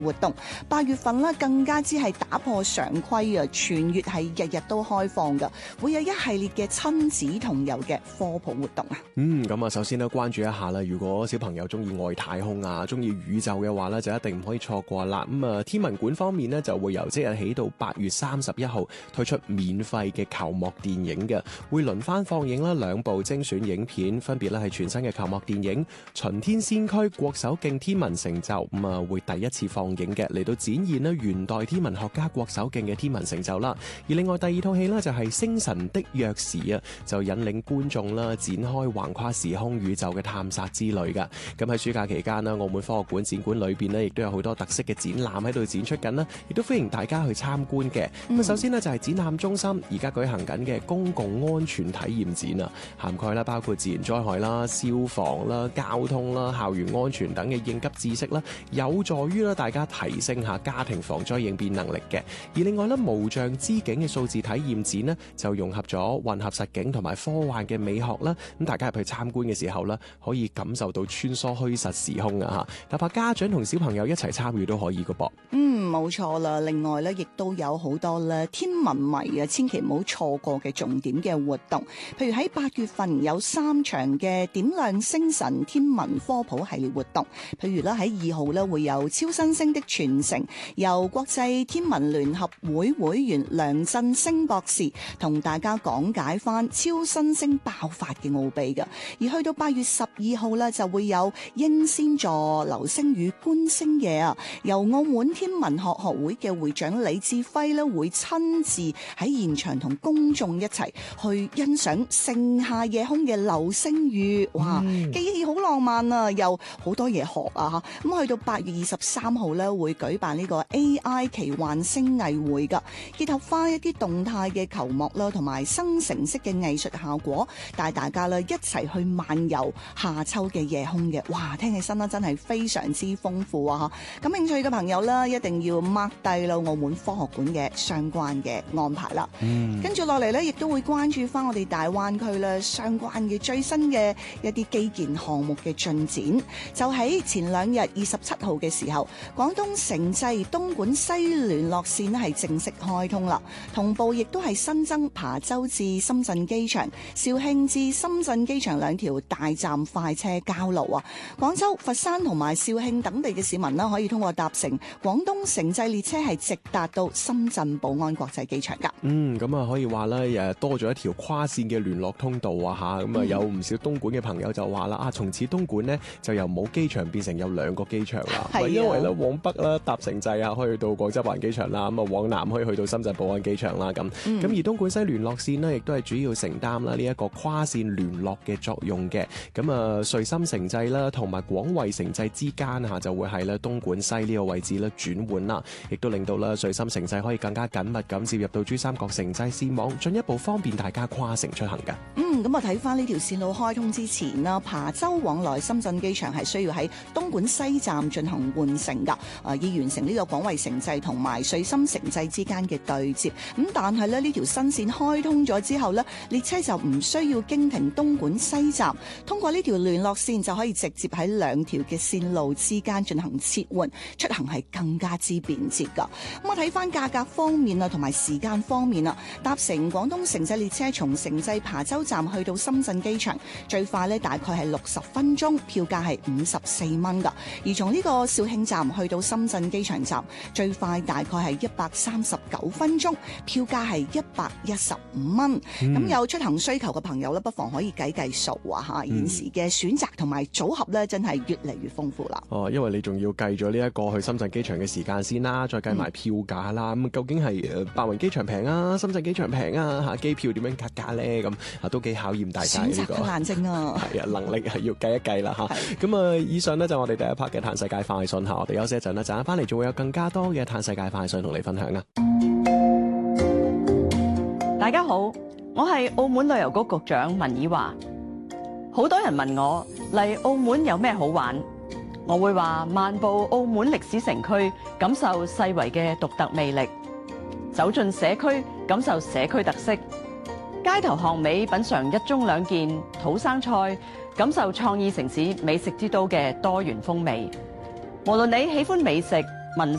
活動。8月份咧更加之係打破常規啊，全月係日日都開放㗎，會有一系列嘅親子同遊嘅科普活動啊。 咁啊，首先咧關注一下啦，如果小朋友中意外太空啊，中意宇宙嘅話咧，就一定唔可以錯過啦。咁啊，天文館方面呢，就會由即日起到8月31號推出免費嘅球幕電影嘅，會輪番放映啦2部精選影片，分別咧係全新嘅球幕電影《巡天先驅國手徑天文成就》，咁啊會第一次放映嘅，嚟到展現咧元代天文學家國手徑嘅天文成就啦。而另外第二套戲呢，就係《星辰的鑰匙》啊，就引領觀眾啦展開橫跨時空宇宙嘅探索之旅噶。咁喺暑假期間啦，澳門科學館展館裏邊呢，亦都有好多特色嘅展覽喺度展出緊啦，亦都歡迎大家去參觀嘅。咁首先呢，就係展覽中心而家舉行緊嘅公共安全體驗展啊，涵蓋啦包括自然災害啦、消防啦、交通啦、校園安全等嘅應急知識啦，有助於咧大家提升下家庭防災應變能力嘅。而另外咧無障之境嘅數字體驗展呢，就融合咗混合實境同埋科幻嘅美學啦。咁大家入去參觀嘅時候呢，可以感受到穿梭虛實時空啊嚇，哪怕家長同小朋友一齊參與都可以㗎噃。 冇錯啦。另外咧，亦都有好多咧天文迷啊，千祈唔好錯過嘅重點嘅活動。譬如喺8月份有3場嘅點亮星辰天文科普系列活動。譬如咧喺2號咧會有超新星的傳承，由國際天文聯合會會員梁振星博士同大家講解翻超新星爆發嘅奧秘㗎。而去到8月12號咧就會有英仙座流星雨觀星夜啊，由澳門天文學學會嘅會長李志輝咧會親自喺現場同公眾一齊去欣賞盛夏夜空嘅流星雨。哇，記憶好浪漫啊，又好多嘢學啊嚇。咁去到8月23號咧會舉辦呢個 AI 奇幻星藝會㗎，結合翻一啲動態嘅球幕啦，同埋生成式嘅藝術效果，帶大家咧一齊去漫遊夏秋嘅夜空嘅。哇，聽起身啦真係非常之豐富啊！感興趣嘅朋友啦，一定要 mark 低啦澳門科學館嘅相關嘅安排啦。跟住落嚟咧，亦都會關注翻我哋大灣區咧相關嘅最新嘅一啲基建項目嘅進展。就喺前2日27號嘅時候，廣東城際東莞西聯絡線係正式開通啦，同步亦都係新增琶洲至深圳機場、肇慶至深圳機場2條大站快車交流啊！廣州、佛山同埋肇慶等地嘅市民啦，可以通過搭乘廣東城際列車係直達到深圳寶安國際機場噶。 咁啊可以話咧，多咗一條跨線嘅聯絡通道啊嚇，咁啊有唔少東莞嘅朋友就話啦，從此東莞呢就由冇機場變成有2個機場啦。因為咧往北啦搭城際啊，可以去到廣州灣機場啦，咁啊往南可以去到深圳寶安機場啦咁。而東莞西聯絡線呢，亦都係主要承擔啦呢一個跨線聯絡嘅作用嘅。咁啊穗深城際啦同埋廣惠城際之間就會喺咧東莞西呢個位置咧轉換啦，亦都令到咧穗深城際可以更加緊密咁接入到珠三角城際線網，進一步方便大家跨城出行㗎。 咁啊睇翻呢條線路開通之前啦，琶洲往來深圳機場係需要喺東莞西站進行換乘㗎，以完成呢個廣惠城際同埋穗深城際之間嘅對接。但係咧呢條新線開通咗之後呢，列車就唔需要經停東莞西站，通過呢條聯絡線就可以直接喺2條嘅線路之間進行切換，出行係更加之便捷㗎。咁我睇翻價格方面啊，同埋時間方面啊，搭乘廣東城際列車從城際琶洲站去到深圳機場，最快咧大概係60分鐘，票價係54蚊㗎。而從呢個肇慶站去到深圳機場站，最快大概係139分鐘，票價係115蚊。咁有出行需求嘅朋友咧，不妨可以計計數啊嚇。現時嘅選擇同埋組合咧，真係越嚟越豐富啦。 因為你仲要計咗呢一個去深圳機場嘅時間先啦，再計埋票價啦。咁究竟係白雲機場平啊，深圳機場平啊？嚇，機票點樣格價咧？咁都幾考驗大家呢個選擇難症啊。係啊，能力係要計一計啦嚇。咁以上呢就我哋第一 part 嘅嘆世界快訊嚇，我哋休息一陣啦，陣間翻嚟仲會有更加多嘅嘆世界快訊同你分享啊。 大家好，我係澳門旅遊局局長文綺華。好多人問我嚟澳門有咩好玩，我會話漫步澳門歷史城區，感受世遺嘅獨特魅力；走進社區，感受社區特色；街頭巷尾品嚐一盅兩件土生菜，感受創意城市美食之都嘅多元風味。無論你喜歡美食、 文